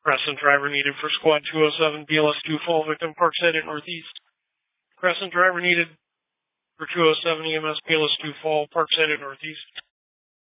Crescent driver needed for Squad 207, BLS-2 fall victim, Parkside at Northeast. Crescent driver needed for 207 EMS, BLS-2 fall, Parkside at Northeast.